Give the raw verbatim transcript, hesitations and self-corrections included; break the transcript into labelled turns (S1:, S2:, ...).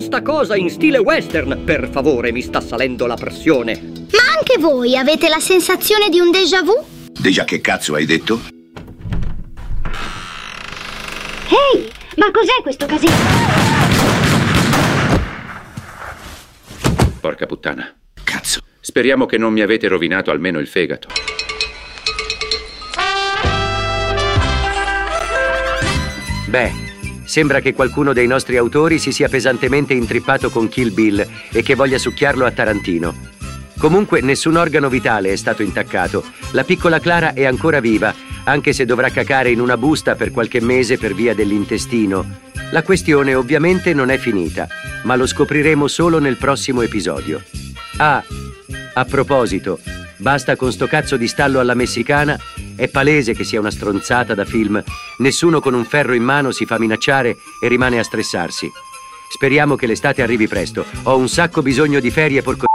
S1: questa cosa in stile western. Per favore, mi sta salendo la pressione.
S2: Ma anche voi avete la sensazione di un déjà vu?
S3: Déjà che cazzo hai detto?
S2: Ehi, ma cos'è questo casino?
S4: Porca puttana.
S3: Cazzo.
S4: Speriamo che non mi avete rovinato almeno il fegato.
S5: Beh, sembra che qualcuno dei nostri autori si sia pesantemente intrippato con Kill Bill e che voglia succhiarlo a Tarantino. Comunque nessun organo vitale è stato intaccato. La piccola Clara è ancora viva, anche se dovrà cacare in una busta per qualche mese per via dell'intestino. La questione ovviamente non è finita, ma lo scopriremo solo nel prossimo episodio. Ah, a proposito, basta con sto cazzo di stallo alla messicana. È palese che sia una stronzata da film. Nessuno con un ferro in mano si fa minacciare e rimane a stressarsi. Speriamo che l'estate arrivi presto. Ho un sacco bisogno di ferie, porco